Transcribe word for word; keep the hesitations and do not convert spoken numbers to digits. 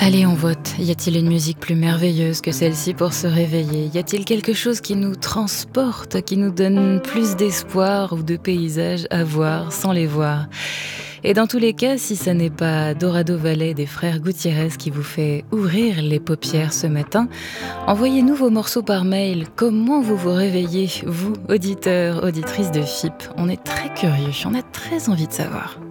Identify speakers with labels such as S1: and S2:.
S1: Allez, on vote. Y a-t-il une musique plus merveilleuse que celle-ci pour se réveiller? Y a-t-il quelque chose qui nous transporte, qui nous donne plus d'espoir ou de paysages à voir sans les voir? Et dans tous les cas, si ça n'est pas Dorado Valley des frères Gutiérrez qui vous fait ouvrir les paupières ce matin, envoyez-nous vos morceaux par mail. Comment vous vous réveillez, vous, auditeurs, auditrices de F I P? On est très curieux, on a très envie de savoir.